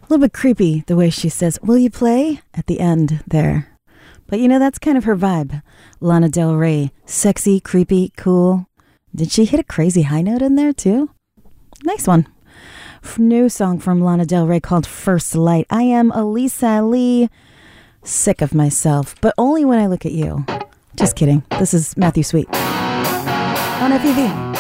A little bit creepy the way she says, "Will you play?" at the end there. But that's kind of her vibe. Lana Del Rey. Sexy, creepy, cool. Did she hit a crazy high note in there too? Nice one. New song from Lana Del Rey called First Light. I am Elisa Lee. Sick of myself, but only when I look at you. Just kidding. This is Matthew Sweet on FEV.